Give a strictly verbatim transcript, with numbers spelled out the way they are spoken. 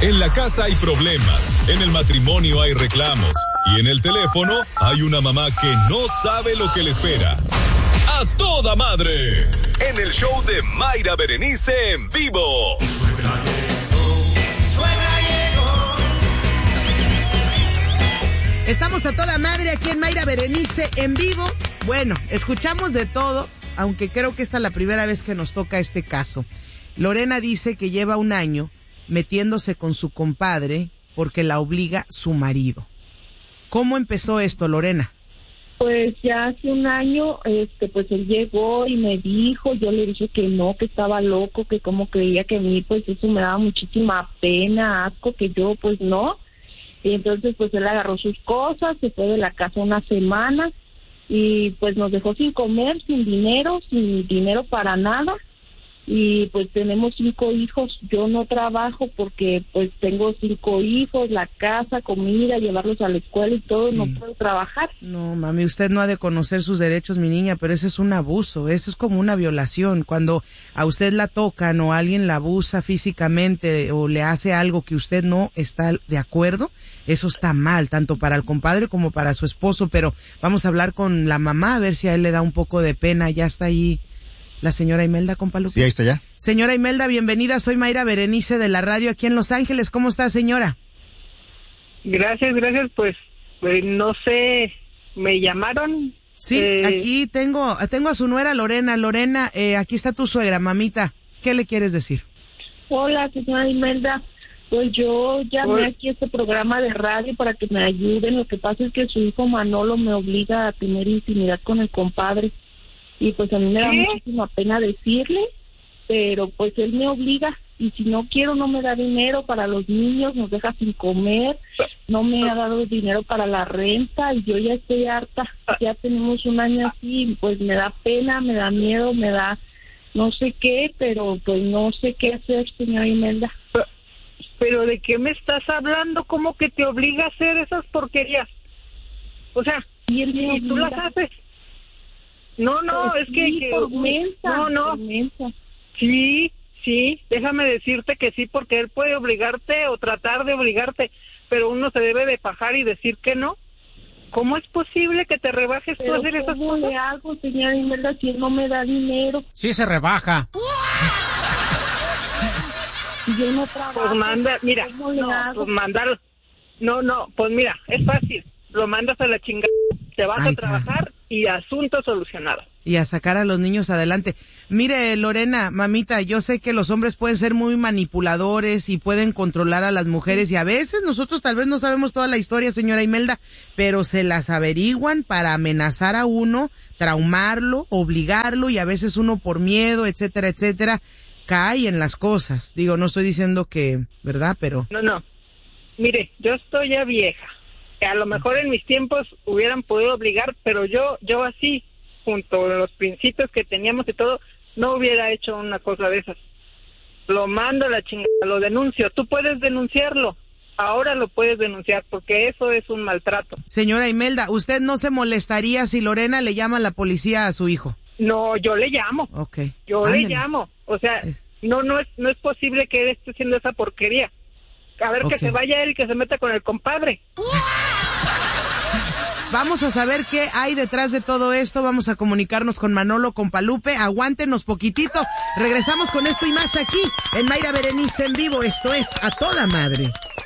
En la casa hay problemas, en el matrimonio hay reclamos y en el teléfono hay una mamá que no sabe lo que le espera. ¡A toda madre! En el show de Mayra Berenice en vivo. Suegra llegó, suegra llegó. Estamos a toda madre aquí en Mayra Berenice en vivo. Bueno, escuchamos de todo, aunque creo que esta es la primera vez que nos toca este caso. Lorena dice que lleva un año metiéndose con su compadre porque la obliga su marido. ¿Cómo empezó esto, Lorena? Pues ya hace un año, este, pues él llegó y me dijo, yo le dije que no, que estaba loco, que como creía que a mí, pues eso me daba muchísima pena, asco, que yo, pues no. Y entonces, pues él agarró sus cosas, se fue de la casa una semana y pues nos dejó sin comer, sin dinero, sin dinero para nada. Y pues tenemos cinco hijos. Yo no trabajo porque pues tengo cinco hijos, la casa, comida, llevarlos a la escuela y todo, sí. No puedo trabajar. No, mami, usted no ha de conocer sus derechos, mi niña, pero ese es un abuso, eso es como una violación. Cuando a usted la tocan o alguien la abusa físicamente o le hace algo que usted no está de acuerdo, eso está mal, tanto para el compadre como para su esposo. Pero vamos a hablar con la mamá a ver si a él le da un poco de pena. Ya está ahí la señora Imelda, compa Lupe. Sí, ahí está ya. Señora Imelda, bienvenida. Soy Mayra Berenice de la radio aquí en Los Ángeles. ¿Cómo está, señora? Gracias, gracias. Pues, pues no sé, ¿me llamaron? Sí, eh... aquí tengo tengo a su nuera Lorena. Lorena, eh, aquí está tu suegra, mamita. ¿Qué le quieres decir? Hola, señora Imelda. Pues yo llamé Hola. aquí a este programa de radio para que me ayuden. Lo que pasa es que su hijo Manolo me obliga a tener intimidad con el compadre. Y pues a mí me da ¿Qué? muchísima pena decirle, pero pues él me obliga y si no quiero no me da dinero para los niños, nos deja sin comer, no me ha dado dinero para la renta y yo ya estoy harta, ya tenemos un año así y pues me da pena, me da miedo, me da no sé qué, pero pues no sé qué hacer, señora Imelda. ¿Pero de qué me estás hablando? ¿Cómo que te obliga a hacer esas porquerías? O sea, y, él me ¿y tú las haces? No, no, pues es que... sí, que por mensa, no, no. por mensa. Sí, sí, déjame decirte que sí, porque él puede obligarte o tratar de obligarte, pero uno se debe de pajar y decir que no. ¿Cómo es posible que te rebajes tú a hacer esas cosas? ¿Cómo le hago, señora Imelda, si él no me da dinero? Sí se rebaja. Y yo no trabajo. Pues manda, mira, no, pues mandar... No, no, pues mira, es fácil. Lo mandas a la chingada, te vas Ay, a trabajar y asunto solucionado. Y a sacar a los niños adelante. Mire, Lorena, mamita, yo sé que los hombres pueden ser muy manipuladores y pueden controlar a las mujeres y a veces nosotros tal vez no sabemos toda la historia, señora Imelda, pero se las averiguan para amenazar a uno, traumarlo, obligarlo y a veces uno por miedo, etcétera, etcétera, cae en las cosas. Digo, no estoy diciendo que, ¿verdad? Pero... No, no. Mire, yo estoy ya vieja. A lo mejor en mis tiempos hubieran podido obligar, pero yo yo así, junto a los principios que teníamos y todo, no hubiera hecho una cosa de esas. Lo mando a la chingada, lo denuncio. Tú puedes denunciarlo, ahora lo puedes denunciar, porque eso es un maltrato. Señora Imelda, ¿usted no se molestaría si Lorena le llama a la policía a su hijo? No, yo le llamo. Okay. Yo Ándale. le llamo. O sea, no no es no es posible que él esté haciendo esa porquería. A ver, okay. Que se vaya él y que se meta con el compadre. Vamos a saber qué hay detrás de todo esto. Vamos a comunicarnos con Manolo, con Palupe. Aguántenos poquitito. Regresamos con esto y más aquí en Mayra Berenice en vivo. Esto es A Toda Madre.